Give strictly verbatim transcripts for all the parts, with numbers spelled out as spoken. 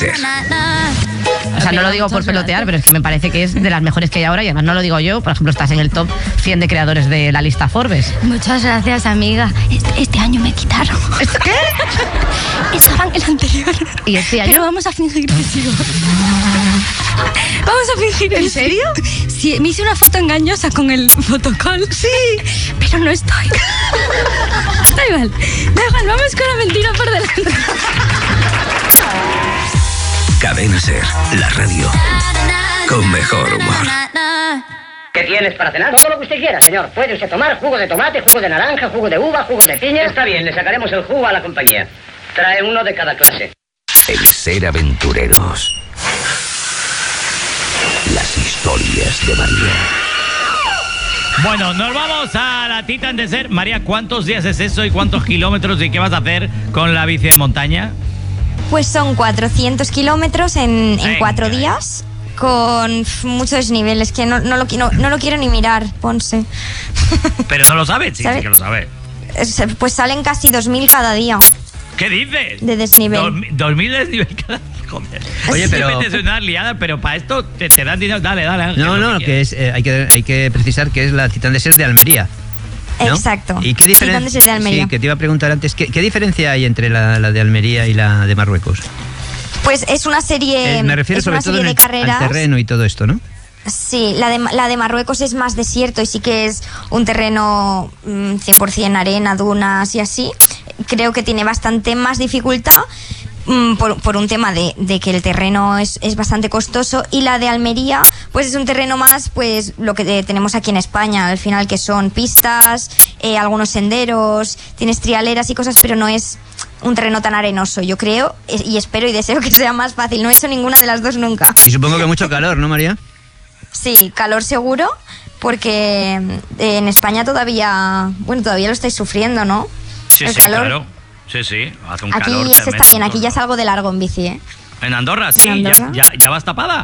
O sea, no lo digo por pelotear, pero es que me parece que es de las mejores que hay ahora y además no lo digo yo. Por ejemplo, estás en el top cien de creadores de la lista Forbes. Muchas gracias, amiga. Este, este año me quitaron. ¿Qué? Estaba en el anterior. ¿Y este año? Pero vamos a fingir que sigo. Vamos a fingir. ¿En serio? Sí, me hice una foto engañosa con el fotocall. Sí. Pero no estoy. Da igual. Da igual, vamos con la mentira por delante. Cadena Ser, la radio con mejor humor. ¿Qué tienes para cenar? Todo lo que usted quiera, señor. Puede usted tomar jugo de tomate, jugo de naranja, jugo de uva, jugo de piña. Está bien, le sacaremos el jugo a la compañía. Trae uno de cada clase. El Ser Aventureros. Las historias de María. Bueno, nos vamos a la Titan de Ser. María, ¿cuántos días es eso y cuántos kilómetros y qué vas a hacer con la bici de montaña? Pues son cuatrocientos kilómetros en, en cuatro días, con muchos desniveles, que no, no, lo, no, no lo quiero ni mirar, Ponce. Pero no lo sabes, sí, ¿Sabe? sí que lo sabes. Pues salen casi dos mil cada día. ¿Qué dices? De desnivel. Dos mil de desnivel cada día. Joder. Oye, pero... Te metes una liada, pero para esto te, te dan dinero. Dale, dale. Ángel, No, no, que, que es, eh, hay, que, hay que precisar que es la Titan de Ser de Almería, ¿no? Exacto. ¿Y qué diferencia? Titan de Ser de Almería. Sí, que te iba a preguntar antes, ¿qué, qué diferencia hay entre la, la de Almería y la de Marruecos? Pues es una serie, Eh, me refiero es sobre una todo serie en de el, carreras. al terreno y todo esto, ¿no? Sí, la de, la de Marruecos es más desierto y sí que es un terreno mmm, cien por ciento arena, dunas y así. Creo que tiene bastante más dificultad mmm, por, por un tema de, de que el terreno es, es bastante costoso, y la de Almería pues es un terreno más pues lo que de, tenemos aquí en España, al final, que son pistas, eh, algunos senderos, tienes trialeras y cosas, pero no es un terreno tan arenoso, yo creo, y espero y deseo que sea más fácil. No he hecho ninguna de las dos nunca. Y supongo que mucho calor, ¿no, María? Sí, calor seguro, porque eh, en España todavía, bueno, todavía lo estáis sufriendo, ¿no? Sí, el sí, calor. claro. Sí, sí, hace un Aquí calor ya se está bien, aquí ya salgo de largo en bici, ¿eh? En Andorra, sí, ¿En ya, Andorra? ya, ya vas tapada.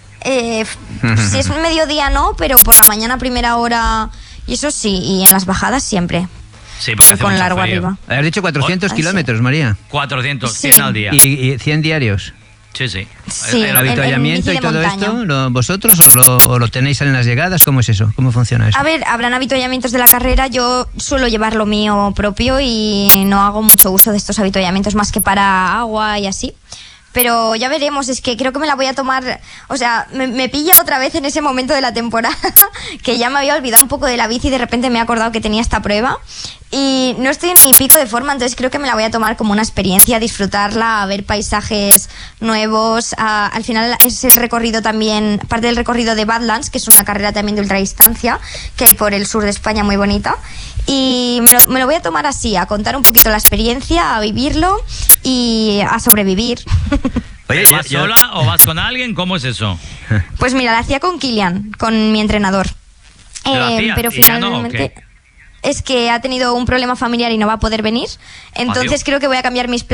Eh, si es un mediodía no, pero por la mañana a primera hora, y eso sí, y en las bajadas siempre. Sí, porque Y hace con mucho largo frío. arriba. Has dicho cuatrocientos Oh, kilómetros, María. cuatrocientos, Sí. cien al día. Y, y cien diarios. Sí, sí. Sí. El- ¿El el- en- avituallamiento en y bici de todo montaña. esto, lo- vosotros o lo, o lo tenéis en las llegadas? ¿Cómo es eso? ¿Cómo funciona eso? A ver, habrán avituallamientos de la carrera, yo suelo llevar lo mío propio y no hago mucho uso de estos avituallamientos más que para agua y así. Pero ya veremos, es que creo que me la voy a tomar, o sea, me, me pilla otra vez en ese momento de la temporada que ya me había olvidado un poco de la bici y de repente me he acordado que tenía esta prueba y no estoy en mi pico de forma, entonces creo que me la voy a tomar como una experiencia, disfrutarla, a ver paisajes nuevos. A, al final es el recorrido también, parte del recorrido de Badlands, que es una carrera también de ultradistancia que hay por el sur de España muy bonita. Y me lo, me lo voy a tomar así, a contar un poquito la experiencia, a vivirlo y a sobrevivir. Oye, ¿Vas yo- yo- sola o vas con alguien? ¿Cómo es eso? Pues mira, la hacía con Kilian, con mi entrenador. ¿Lo Eh, hacías pero y ya no, o finalmente qué? es que ha tenido un problema familiar y no va a poder venir. Entonces Adiós. creo que voy a cambiar mis planes.